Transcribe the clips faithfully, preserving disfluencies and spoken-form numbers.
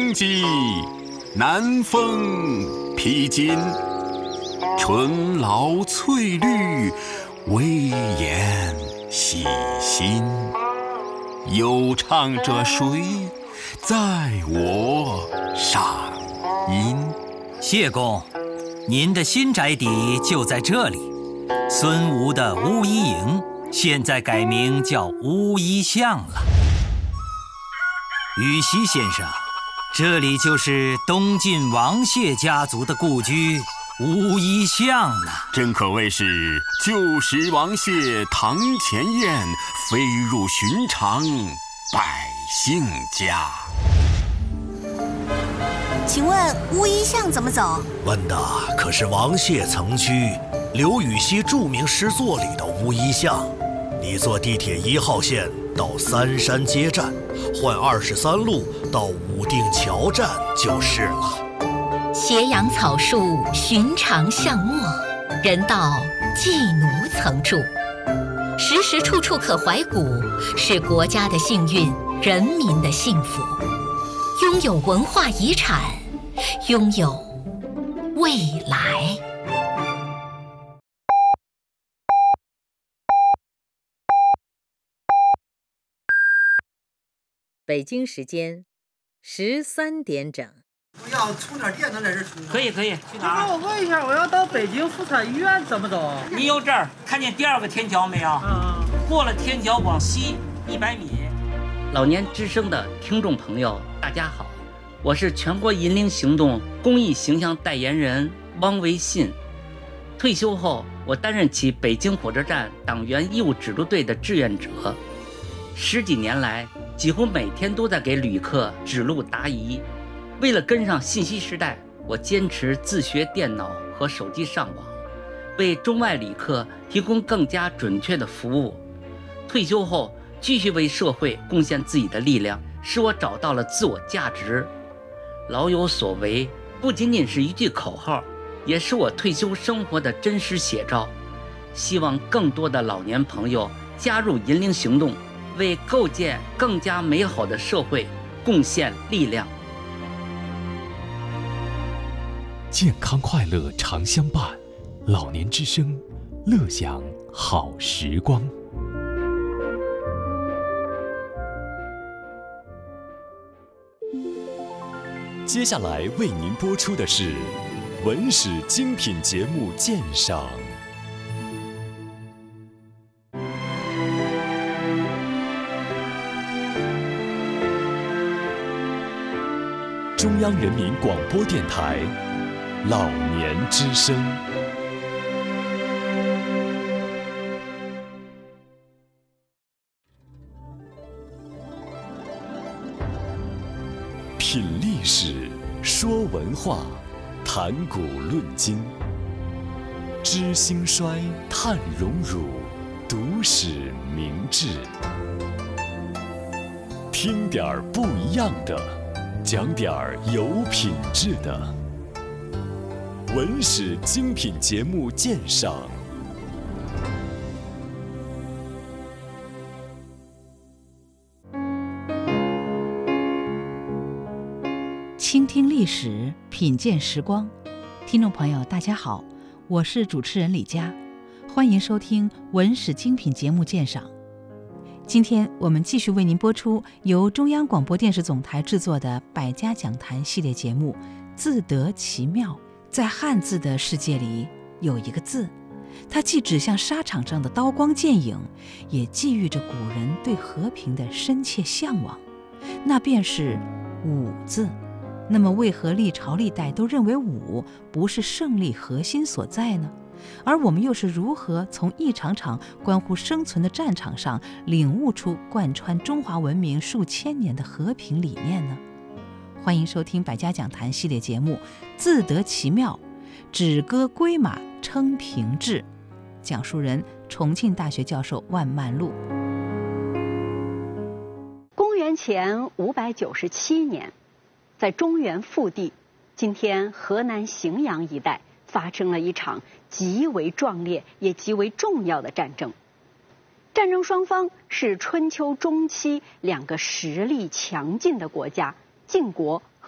冬季，南风披荆，春老翠绿，微檐细心。又唱着谁在我上音？ 谢公，您的新宅邸就在这里。孙吴的乌衣营现在改名叫乌衣巷了。羽西先生，这里就是东晋王谢家族的故居乌衣巷了。 真可谓是旧时王谢堂前燕，飞入寻常百姓家。 请问乌衣巷怎么走？ 问的可是王谢曾居刘禹锡著名诗作里的乌衣巷。你坐地铁一号线到三山街站，换二十三路到武定桥站就是了。 斜阳草树，寻常巷陌，人道寄奴曾住。时时处处可怀古，是国家的幸运，人民的幸福。拥有文化遗产，拥有未来。 北京时间十三点整。 我要充点电能在这充。 可以可以，去哪儿？我问一下，我要到北京妇产医院怎么走？ 你由这儿看见第二个天桥没有？ 嗯。 过了天桥往西一百米。 老年之声的听众朋友，大家好，我是全国银龄行动公益形象代言人汪维信。退休后，我担任起北京火车站党员义务指路队的志愿者，十几年来，几乎每天都在给旅客指路答疑。为了跟上信息时代，我坚持自学电脑和手机上网，为中外旅客提供更加准确的服务。退休后，继续为社会贡献自己的力量，使我找到了自我价值。老有所为不仅仅是一句口号，也是我退休生活的真实写照。希望更多的老年朋友加入银龄行动，为构建更加美好的社会贡献力量。 健康快乐常相伴，老年之声，乐享好时光。接下来为您播出的是文史精品节目鉴赏。中央人民广播电台老年之声。品历史，说文化，谈古论今，知兴衰，探荣辱，读史明智。听点儿不一样的，讲点儿有品质的。文史精品节目鉴赏。 倾听历史，品鉴时光。听众朋友大家好，我是主持人李佳，欢迎收听文史精品节目鉴赏。今天我们继续为您播出由中央广播电视总台制作的百家讲坛系列节目自得其妙。在汉字的世界里，有一个字，它既指向沙场上的刀光剑影，也寄寓着古人对和平的深切向往，那便是武字。那么为何历朝历代都认为武不是胜利核心所在呢？而我们又是如何从一场场关乎生存的战场上领悟出贯穿中华文明数千年的和平理念呢？欢迎收听百家讲坛系列节目自得其妙，止戈归马称平治，讲述人重庆大学教授万曼璐。 公元前五百九十七年，在中原腹地，今天河南荥阳一带发生了一场极为壮烈也极为重要的战争。战争双方是春秋中期两个实力强劲的国家晋国和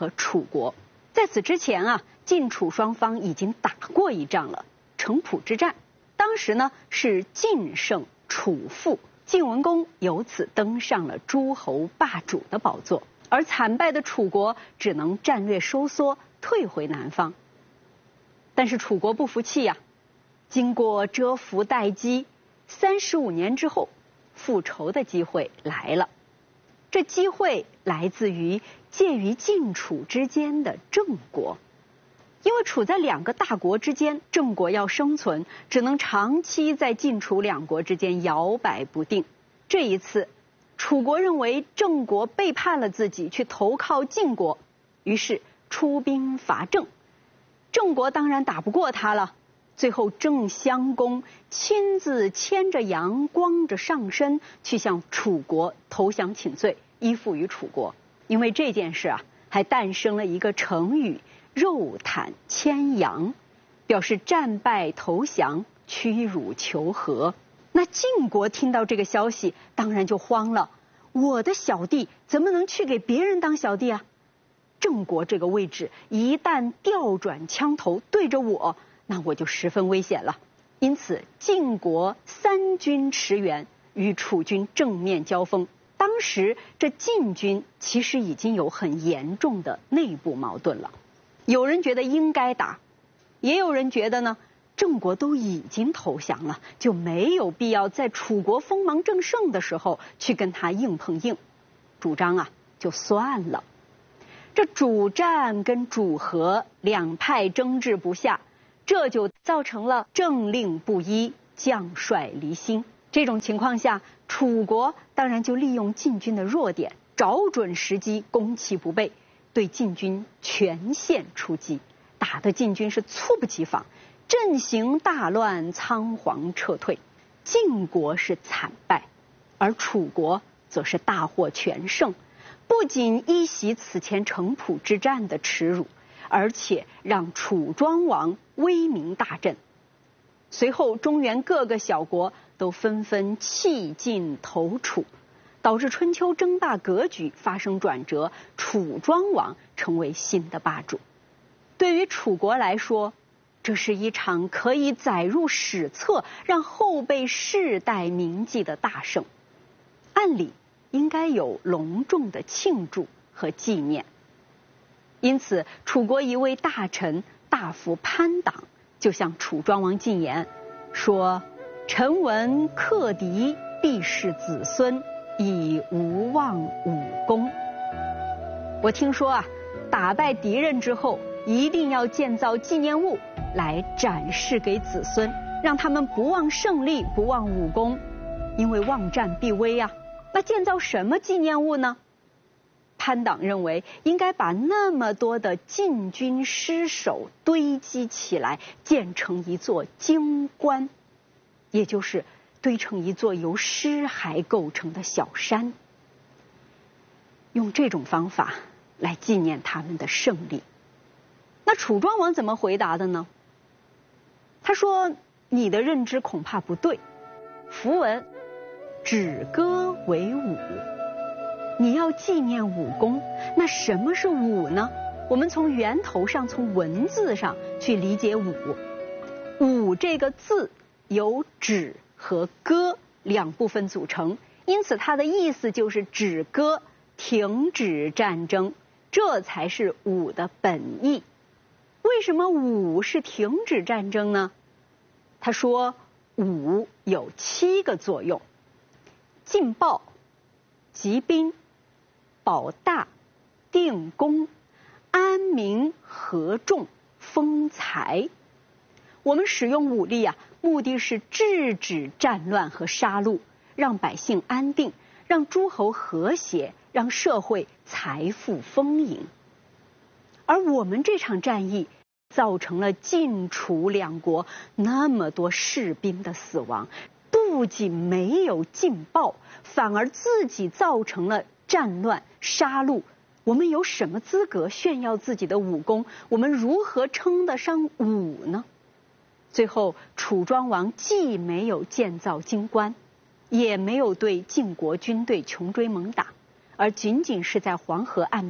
和楚国。在此之前啊，晋楚双方已经打过一仗了，城濮之战。当时呢是晋胜楚负，晋文公由此登上了诸侯霸主的宝座，而惨败的楚国只能战略收缩，退回南方。但是楚国不服气呀、啊，经过蛰伏待机，三十五年之后，复仇的机会来了。这机会来自于介于晋楚之间的郑国，因为处在两个大国之间，郑国要生存，只能长期在晋楚两国之间摇摆不定。这一次，楚国认为郑国背叛了自己，去投靠晋国，于是出兵伐郑。郑国当然打不过他了，最后郑襄公亲自牵着羊，光着上身去向楚国投降请罪，依附于楚国。因为这件事啊，还诞生了一个成语“肉袒牵羊”，表示战败投降、屈辱求和。那晋国听到这个消息，当然就慌了，我的小弟怎么能去给别人当小弟啊？郑国这个位置一旦调转枪头对着我，那我就十分危险了。因此晋国三军驰援，与楚军正面交锋。当时这晋军其实已经有很严重的内部矛盾了，有人觉得应该打，也有人觉得呢，郑国都已经投降了，就没有必要在楚国锋芒正盛的时候去跟他硬碰硬，主张啊就算了。这主战跟主和两派争执不下，这就造成了政令不一，将帅离心。这种情况下，楚国当然就利用晋军的弱点，找准时机攻其不备，对晋军全线出击，打得晋军是猝不及防，阵型大乱，仓皇撤退。晋国是惨败，而楚国则是大获全胜，不仅依袭此前城濮之战的耻辱，而且让楚庄王威名大振。随后中原各个小国都纷纷弃晋投楚，导致春秋争霸格局发生转折，楚庄王成为新的霸主。对于楚国来说，这是一场可以载入史册，让后辈世代铭记的大胜。按理应该有隆重的庆祝和纪念。因此楚国一位大臣大夫潘党就向楚庄王进言说，臣闻克敌必是子孙，以无忘武功。我听说啊，打败敌人之后一定要建造纪念物来展示给子孙，让他们不忘胜利，不忘武功，因为忘战必危啊。那建造什么纪念物呢？潘党认为应该把那么多的晋军尸首堆积起来，建成一座荆关，也就是堆成一座由尸骸构成的小山，用这种方法来纪念他们的胜利。那楚庄王怎么回答的呢？他说，你的认知恐怕不对，符文止戈为武，你要纪念武功，那什么是武呢？我们从源头上，从文字上去理解武。武这个字由止和戈两部分组成，因此它的意思就是止戈，停止战争，这才是武的本意。为什么武是停止战争呢？他说，武有七个作用：进暴、集兵、保大、定功、安民、和众、丰财。我们使用武力啊，目的是制止战乱和杀戮，让百姓安定，让诸侯和谐，让社会财富丰盈。而我们这场战役造成了晋楚两国那么多士兵的死亡，不仅没有进报，反而自己造成了战乱杀戮。我们有什么资格炫耀自己的武功？我们如何称得上武呢？最后楚庄王既没有建造荆关，也没有对晋国军队穷追猛打，而仅仅是在黄河岸边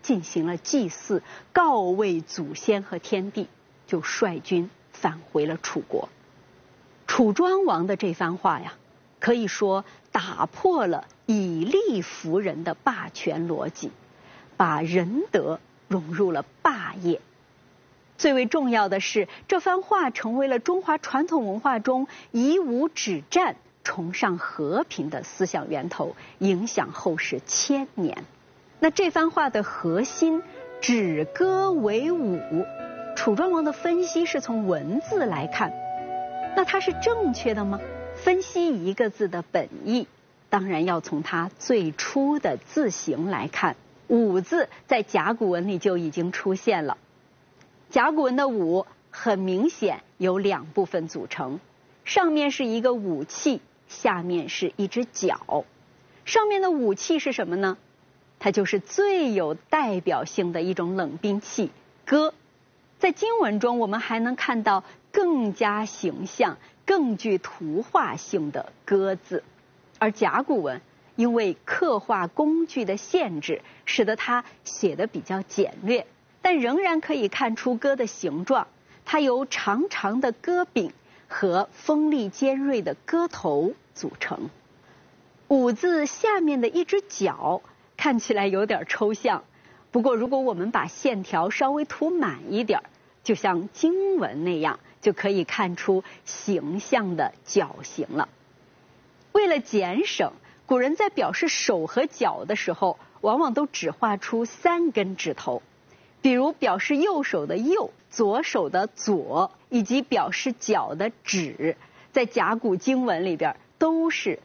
进行了祭祀，告慰祖先和天地，就率军返回了楚国。楚庄王的这番话呀，可以说打破了以力服人的霸权逻辑，把仁德融入了霸业。最为重要的是，这番话成为了中华传统文化中以武止战、崇尚和平的思想源头，影响后世千年。那这番话的核心，止戈为武，楚庄王的分析是从文字来看，那它是正确的吗？分析一个字的本意，当然要从它最初的字形来看。武字在甲骨文里就已经出现了。甲骨文的武很明显由两部分组成，上面是一个武器，下面是一只角。上面的武器是什么呢？它就是最有代表性的一种冷兵器——戈。在经文中，我们还能看到更加形象、更具图画性的戈字。而甲骨文因为刻画工具的限制，使得它写得比较简略，但仍然可以看出戈的形状，它由长长的戈柄和锋利尖锐的戈头组成。武字下面的一只角看起来有点抽象，不过如果我们把线条稍微涂满一点，就像经文那样，就可以看出形象的角形了。为了减省，古人在表示手和脚的时候，往往都只画出三根指头。比如表示右手的右、左手的左，以及表示脚的指，在甲骨经文里边都是